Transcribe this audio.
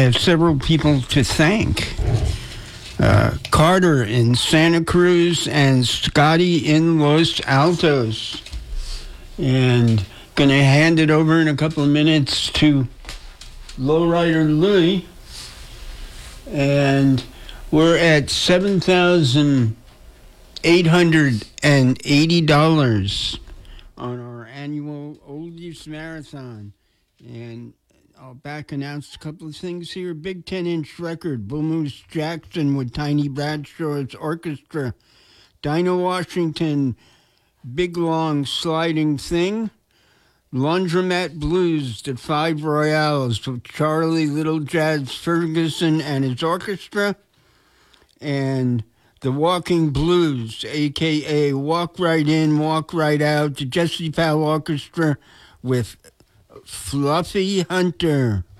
have several people to thank. Carter in Santa Cruz and Scotty in Los Altos. And going to hand it over in a couple of minutes to Lowrider Louie. And we're at $7,880 on our annual Oldies Marathon. And I'll back announce a couple of things here. Big 10-inch record, Bull Moose Jackson with Tiny Bradshaw's orchestra. Dinah Washington, Big Long Sliding Thing. Laundromat Blues, the Five Royales with Charlie Little Jazz Ferguson and his orchestra. And the Walking Blues, a.k.a. Walk Right In, Walk Right Out, the Jesse Powell Orchestra with Fluffy Hunter.